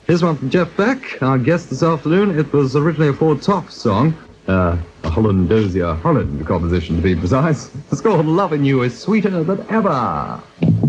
Here's one from Jeff Beck, our guest this afternoon. It was originally a Four Tops song, a Holland-Dozier Holland composition to be precise. It's called Loving You Is Sweeter Than Ever.